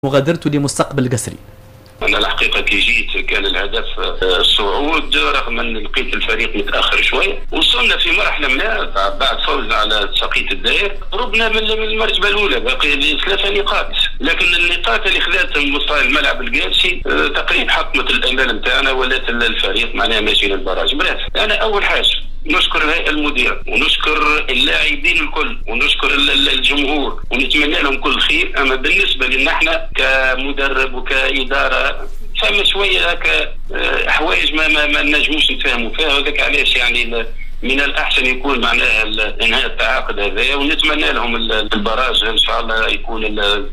مغادرته لمستقبل القسري؟ أنا الحقيقة كي جيت كان الهدف الصعود، رغم أن لقيت الفريق متأخر شوية. وصلنا في مرحلة ما بعد فوزنا على سقيط الدائر قربنا من المرتبة الأولى، باقي 3 نقاط، لكن النقاط اللي خذاتهم مستوى الملعب القادسي تقريبا حطمت الأمال نتاعنا، ولات الفريق معناها ماشي للبراج. أنا أول حاجة نشكر الهيئة المديرة ونشكر اللاعبين الكل ونشكر الجمهور ونتمنى لهم كل خير. أما بالنسبة لنا احنا كمدرب وكإدارة فما شوية هكا حوايج ما نجموش نتفاهموا فيها، وذاك علاش يعني من الأحسن يكون معناها انهاء التعاقد هذا، ونتمنى لهم البراج إن شاء الله يكون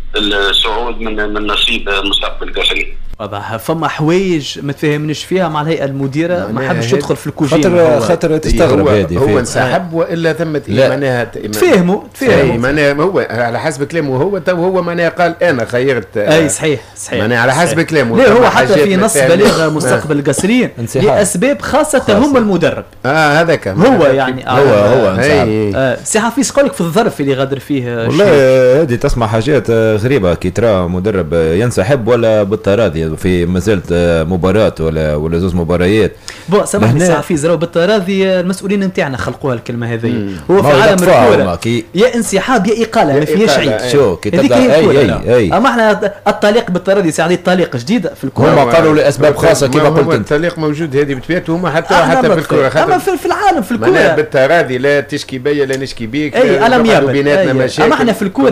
الصعود من نصيب مستقبل القسري. فما حوايج ما تفهمنيش فيها مع الهيئه المديره، ما حبش يدخل في الكوجين خاطر تستغرب هو انسحب والا ثمه معناها تفهموا معناها هو على حسب كلامه هو معناها قال انا خيرت اي صحيح معناها على حسب كلامه. لا هو حتى في نص بليغ مستقبل القسريين لاسباب خاصه هم المدرب هذاك هو يعني هو انسحب. سي حفيظ قولك في الظرف اللي غادر فيه والله هذه تسمع حاجات غريبه كي ترى مدرب ينسحب ولا بالتراضي في مسألة مباراة ولا زوز مباريات. سامحني سي حفيظ راهو بالتراضي المسؤولين نتاعنا خلقوها الكلمة هذه. هو في عالم الكورة يا انسحاب يا إقالة، ما فيهاش عيد. شو كي تبدا اما احنا الطليق بالتراضي ساعة طليق جديدة في الكورة. هما قالوا لأسباب خاصة كما قلت انت. الطليق موجود هذه بتبيت هما حتى في الكورة. اما في العالم في الكورة بالتراضي لا تشكي بيا لا نشكي بيك. ألم يابن. اما احنا في الكورة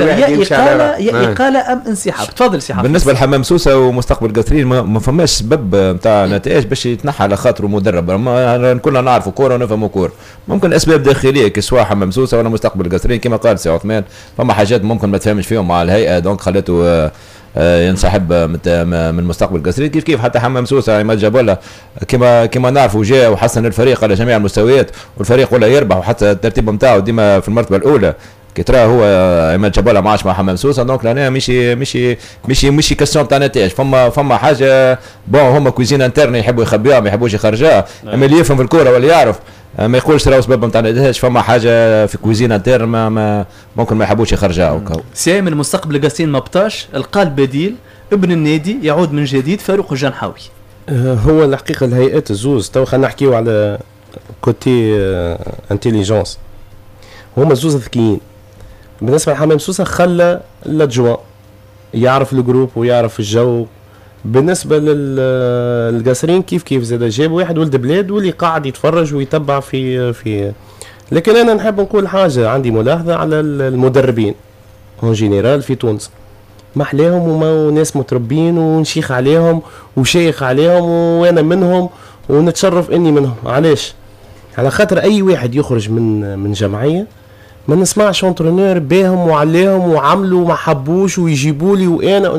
يا إقالة أم انسحاب. تفضل سي حفيظ. بالنسبة لحمام سوسة ومستقبل قسرين ما فماش سبب نتاع نتائج باش يتنحى على خاطره مدرب. كلنا نعرفوا كوره ونفهموا كوره، ممكن اسباب داخليه كسوا حمام سوسه ولا مستقبل قسرين كما قال سي عثمان. فما حاجات ممكن ما تفهمش فيهم مع الهيئه دونك خلته ينسحب من مستقبل قسرين. كيف حتى حمام سوسه عماد جابولا كما نعرفوا جاء وحسن الفريق على جميع المستويات، والفريق ولا يربح وحتى الترتيب نتاعو ديما في المرتبه الاولى. كي ترى هو عماد جابولا ما عادش مع حمام سوسه دونك لهنا مش كاستيون تاع نتائج. فما حاجه هما كوزين انترن يحبوا يخبيوها ما يحبوش يخرجوها. اما اللي يفهم في الكوره واللي يعرف ما يقولش راهو سبب نتاع نتائج. فما حاجه في كوزين انترن ما ممكن ما يحبوش يخرجوها. سي من المستقبل القاسين ما بطاش القال بديل ابن النادي يعود من جديد فاروق الجنحاوي. هو الحقيقه الهيئات الزوز تو خلينا نحكيو على كوتي انتيليجونس. هما زوز ذكيين. بالنسبه لحمام سوسه خلى الادجوان يعرف الجروب ويعرف الجو. بالنسبه للقاسرين كيف زاد جاب واحد ولد بلاد واللي قاعد يتفرج ويتبع في لكن انا نحب نقول حاجه، عندي ملاحظه على المدربين اون جينيرال في تونس. ما احلاهم وما ناس متربين ونشيخ عليهم وشيخ عليهم وانا منهم ونتشرف اني منهم. علاش؟ على خاطر اي واحد يخرج من جمعيه ما نسمعش انترونور بيهم وعليهم وعملوا ما حبوش ويجيبوا لي وانا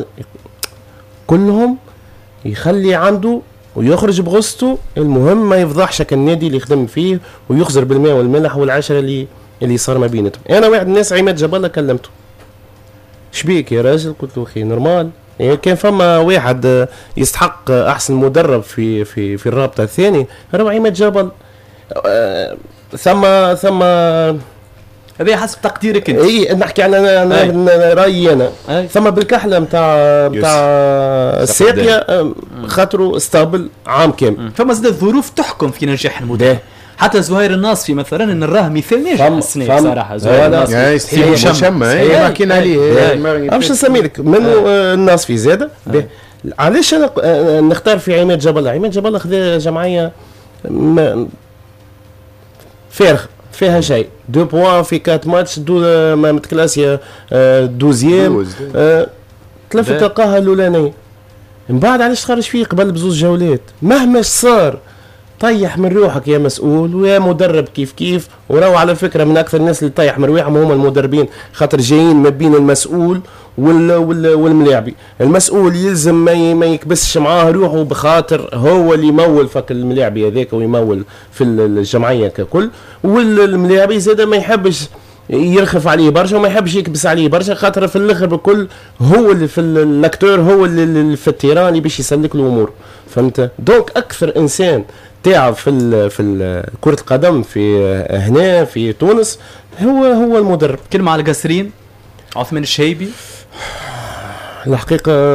كلهم يخلي عنده ويخرج بغصته. المهم ما يفضحش النادي اللي يخدم فيه ويخزر بالماء والملح والعشره اللي صار ما بيناتهم. انا واحد الناس عماد جبالة كلمته شبيك يا راجل، قلت له اخي نورمال يعني كان فما واحد يستحق احسن مدرب في الرابطه الثاني راهو عماد جبل. ثم هذا حسب تقديرك انت. اي نحكي على رايي انا. ثم بالكحله نتاع الساقيه خاطروا استقبل عام كامل. فما زاد الظروف تحكم في نجاح المدرب. حتى زهير الناصفي مثلا ان نراه مثال ناجح السنه صراحه. زهير الناصفي ما حكينا عليه باش نسمي لك منه الناصفي زاده. علاش انا نختار في عماد جبل؟ عماد جبل خذا جمعيه فارغ فيها شيء 2 بوان في 4 ماتش ما متكلاسيا 12 تلفت تلقاها الاولانيه. من بعد علاش تخرج فيه قبل بزوز جولات؟ مهما صار طيح من روحك يا مسؤول ويا مدرب كيف وراو على فكره من اكثر الناس اللي طيح من روحهم هم المدربين، خاطر جايين ما بين المسؤول والملاعبي. المسؤول يلزم ما يكبسش معاه روحه بخاطر هو اللي يمول فك الملاعبي هذاك ويمول في الجمعيه ككل، والملاعبي زاد ما يحبش يرخف عليه برشا وما يحبش يكبس عليه برشا خاطر في الاخر بكل هو اللي في الاكتور هو اللي في التيران اللي باش يسلك الامور. فهمت؟ دونك اكثر انسان تعب في كرة القدم في هنا في تونس هو المدرب. كلمة على القاسرين عثمان الشهيبي. الحقيقه